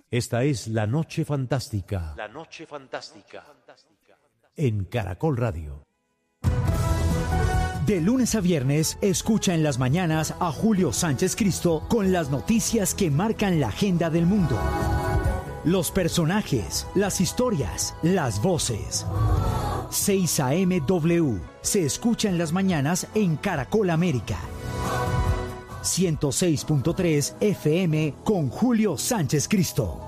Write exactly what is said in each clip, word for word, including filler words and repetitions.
Esta es La Noche Fantástica. La Noche Fantástica. En Caracol Radio. De lunes a viernes, escucha en las mañanas a Julio Sánchez Cristo con las noticias que marcan la agenda del mundo. Los personajes, las historias, las voces. seis A M W se escucha en las mañanas en Caracol América. ciento seis punto tres F M con Julio Sánchez Cristo.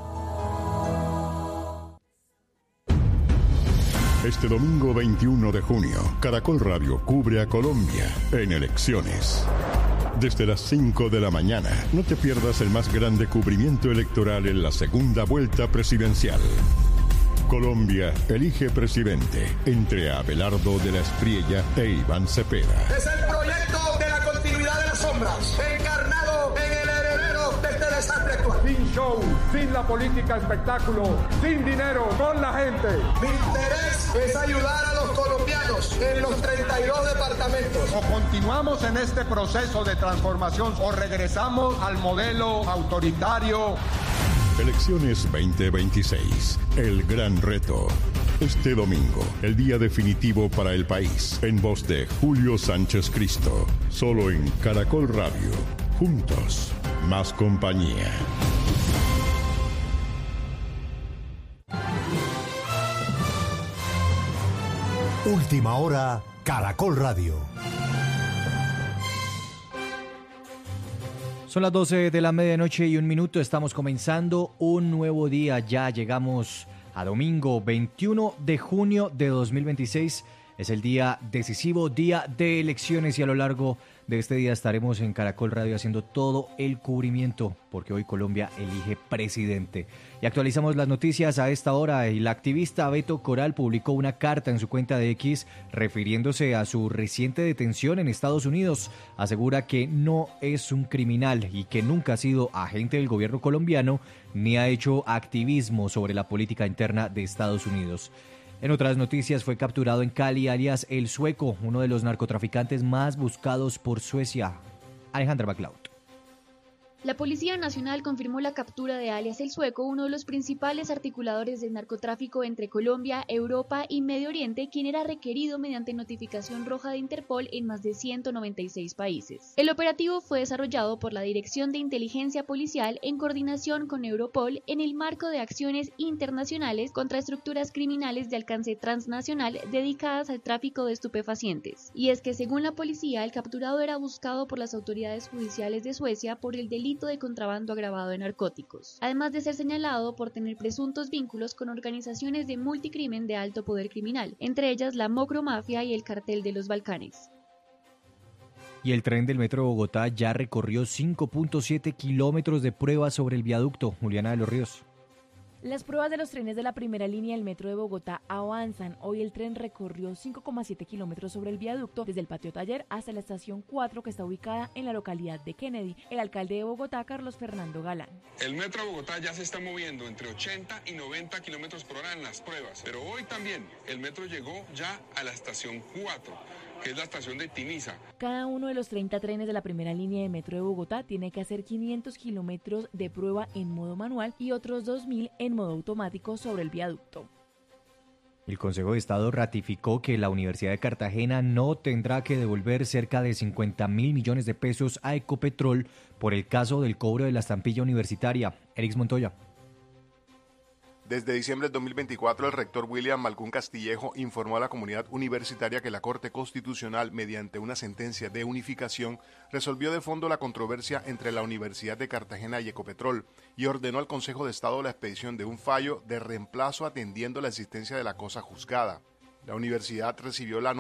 Este domingo veintiuno de junio, Caracol Radio cubre a Colombia en elecciones. Desde las cinco de la mañana, no te pierdas el más grande cubrimiento electoral en la segunda vuelta presidencial. Colombia elige presidente entre Abelardo de la Espriella e Iván Cepeda. Es el proyecto de la continuidad de las sombras, encarnado en el heredero de este desastre actual. Sin show, sin la política espectáculo, sin dinero, con la gente. Mi interés es ayudar a los colombianos en los treinta y dos departamentos. O continuamos en este proceso de transformación o regresamos al modelo autoritario. Elecciones veinte veintiséis, el gran reto. Este domingo, el día definitivo para el país, en voz de Julio Sánchez Cristo, solo en Caracol Radio. Juntos, más compañía. Última hora, Caracol Radio. Son las doce de la medianoche y un minuto, estamos comenzando un nuevo día, ya llegamos a domingo veintiuno de junio de dos mil veintiséis, es el día decisivo, día de elecciones y a lo largo de este día estaremos en Caracol Radio haciendo todo el cubrimiento porque hoy Colombia elige presidente. Y actualizamos las noticias a esta hora. El activista Beto Coral publicó una carta en su cuenta de X refiriéndose a su reciente detención en Estados Unidos. Asegura que no es un criminal y que nunca ha sido agente del gobierno colombiano ni ha hecho activismo sobre la política interna de Estados Unidos. En otras noticias, fue capturado en Cali alias El Sueco, uno de los narcotraficantes más buscados por Suecia. Alejandra MacLeod. La Policía Nacional confirmó la captura de alias El Sueco, uno de los principales articuladores del narcotráfico entre Colombia, Europa y Medio Oriente, quien era requerido mediante notificación roja de Interpol en más de ciento noventa y seis países. El operativo fue desarrollado por la Dirección de Inteligencia Policial en coordinación con Europol en el marco de acciones internacionales contra estructuras criminales de alcance transnacional dedicadas al tráfico de estupefacientes. Y es que según la policía, el capturado era buscado por las autoridades judiciales de Suecia por el delito de contrabando agravado de narcóticos, además de ser señalado por tener presuntos vínculos con organizaciones de multicrimen de alto poder criminal, entre ellas la Mocromafia y el Cartel de los Balcanes. Y el tren del Metro de Bogotá ya recorrió cinco punto siete kilómetros de pruebas sobre el viaducto. Juliana de los Ríos. Las pruebas de los trenes de la primera línea del Metro de Bogotá avanzan. Hoy el tren recorrió cinco coma siete kilómetros sobre el viaducto desde el patio taller hasta la estación cuatro que está ubicada en la localidad de Kennedy. El alcalde de Bogotá, Carlos Fernando Galán. El Metro de Bogotá ya se está moviendo entre ochenta y noventa kilómetros por hora en las pruebas, pero hoy también el metro llegó ya a la estación cuatro, que es la estación de Tiniza. Cada uno de los treinta trenes de la primera línea de Metro de Bogotá tiene que hacer quinientos kilómetros de prueba en modo manual y otros dos mil en modo automático sobre el viaducto. El Consejo de Estado ratificó que la Universidad de Cartagena no tendrá que devolver cerca de cincuenta mil millones de pesos a Ecopetrol por el caso del cobro de la estampilla universitaria. Erix Montoya. Desde diciembre del dos mil veinticuatro, el rector William Malcún Castillejo informó a la comunidad universitaria que la Corte Constitucional, mediante una sentencia de unificación, resolvió de fondo la controversia entre la Universidad de Cartagena y Ecopetrol y ordenó al Consejo de Estado la expedición de un fallo de reemplazo atendiendo la existencia de la cosa juzgada. La universidad recibió la